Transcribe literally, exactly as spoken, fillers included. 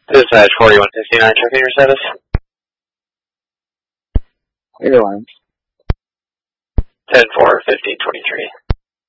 Dispatch forty-one fifty-nine, checking your status. Airlines. ten four, fifteen twenty-three.